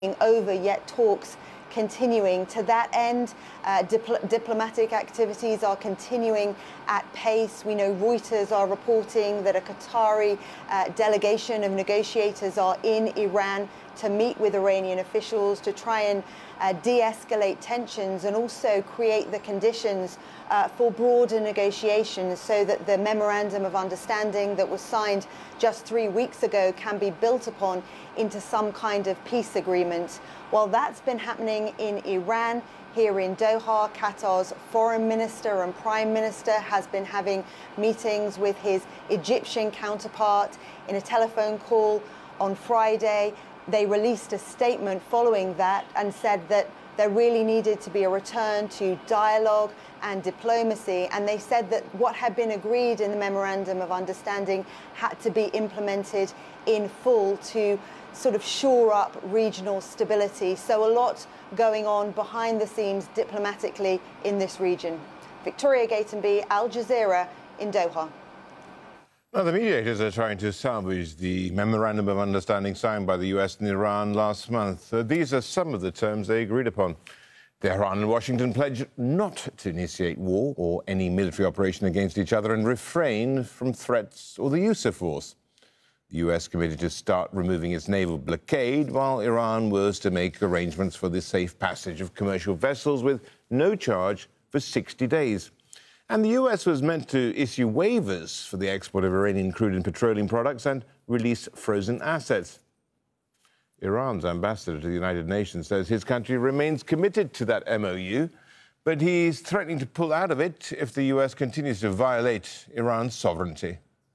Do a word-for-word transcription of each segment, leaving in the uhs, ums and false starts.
over, yet talks continuing. To that end, uh, dipl- diplomatic activities are continuing at pace. We know Reuters are reporting that a Qatari uh, delegation of negotiators are in Iran to meet with Iranian officials to try and uh, de-escalate tensions and also create the conditions uh, for broader negotiations so that the memorandum of understanding that was signed just three weeks ago can be built upon into some kind of peace agreement. While that's been happening in Iran, here in Doha, Qatar's foreign minister and prime minister has been having meetings with his Egyptian counterpart. In a telephone call on Friday, they released a statement following that and said that there really needed to be a return to dialogue and diplomacy. And they said that what had been agreed in the Memorandum of Understanding had to be implemented in full to sort of shore up regional stability. So a lot going on behind the scenes diplomatically in this region. Victoria Gatenby, Al Jazeera in Doha. Now, the mediators are trying to salvage the Memorandum of Understanding signed by the U S and Iran last month. Uh, these are some of the terms they agreed upon. Tehran and Washington pledged not to initiate war or any military operation against each other and refrain from threats or the use of force. The U S committed to start removing its naval blockade, while Iran was to make arrangements for the safe passage of commercial vessels with no charge for sixty days. And the U S was meant to issue waivers for the export of Iranian crude and petroleum products and release frozen assets. Iran's ambassador to the United Nations says his country remains committed to that M O U, but he's threatening to pull out of it if the U S continues to violate Iran's sovereignty.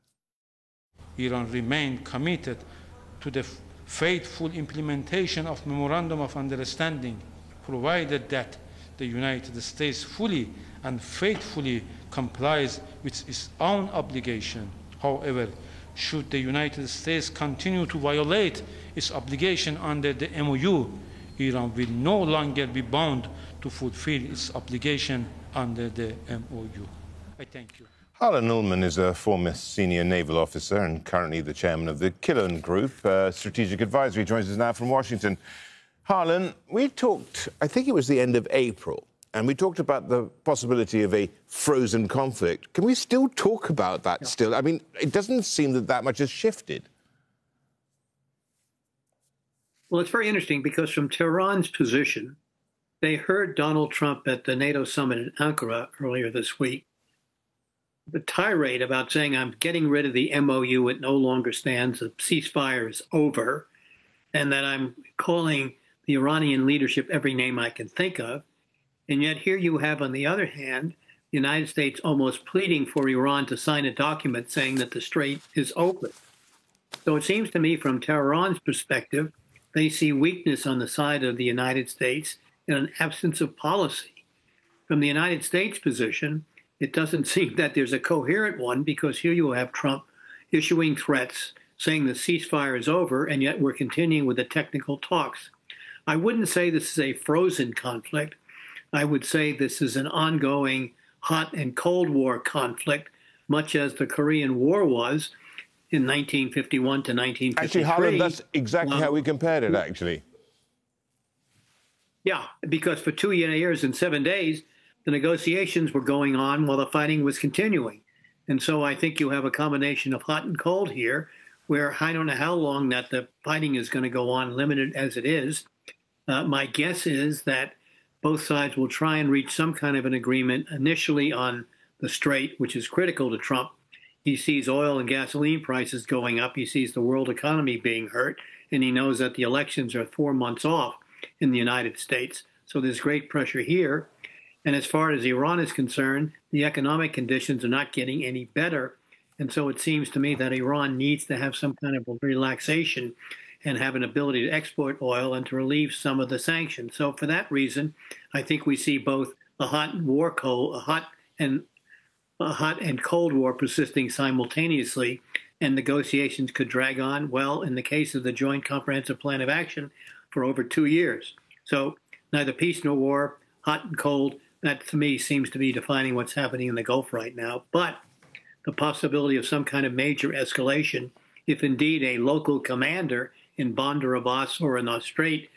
Iran remained committed to the faithful implementation of Memorandum of Understanding, provided that the United States fully and faithfully complies with its own obligation. However, should the United States continue to violate its obligation under the M O U, Iran will no longer be bound to fulfill its obligation under the M O U. I thank you. Harlan Ullman is a former senior naval officer and currently the chairman of the Killen Group, uh, Strategic Advisory. Joins us now from Washington. Harlan, we talked, I think it was the end of April, and we talked about the possibility of a frozen conflict. Can we still talk about that yeah. still? I mean, it doesn't seem that that much has shifted. Well, it's very interesting because from Tehran's position, they heard Donald Trump at the NATO summit in Ankara earlier this week. The tirade about saying, I'm getting rid of the M O U, it no longer stands, the ceasefire is over, and that I'm calling the Iranian leadership every name I can think of. And yet here you have, on the other hand, the United States almost pleading for Iran to sign a document saying that the strait is open. So it seems to me from Tehran's perspective, they see weakness on the side of the United States and an absence of policy. From the United States position, it doesn't seem that there's a coherent one, because here you have Trump issuing threats, saying the ceasefire is over, and yet we're continuing with the technical talks. I wouldn't say this is a frozen conflict. I would say this is an ongoing hot and cold war conflict, much as the Korean War was in nineteen fifty-one to nineteen fifty-three. Actually, Harlan, that's exactly um, how we compared it, actually. Yeah, because for two years and seven days, the negotiations were going on while the fighting was continuing. And so I think you have a combination of hot and cold here, where I don't know how long that the fighting is going to go on, limited as it is. Uh, my guess is that both sides will try and reach some kind of an agreement initially on the strait, which is critical to Trump. He sees oil and gasoline prices going up. He sees the world economy being hurt, and he knows that the elections are four months off in the United States. So there's great pressure here. And as far as Iran is concerned, the economic conditions are not getting any better. And so it seems to me that Iran needs to have some kind of a relaxation and have an ability to export oil and to relieve some of the sanctions. So for that reason, I think we see both a hot and war cold, a hot and a hot and cold war persisting simultaneously, and negotiations could drag on, well, in the case of the Joint Comprehensive Plan of Action, for over two years. So neither peace nor war, hot and cold. That, to me, seems to be defining what's happening in the Gulf right now. But the possibility of some kind of major escalation, if indeed a local commander in Bandar Abbas or in the Strait